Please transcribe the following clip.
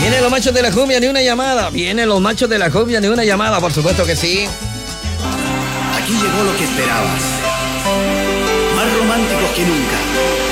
Vienen los machos de la cumbia, ni una llamada. Vienen los machos de la cumbia, ni una llamada, por supuesto que sí. Aquí llegó lo que esperabas. Más románticos que nunca.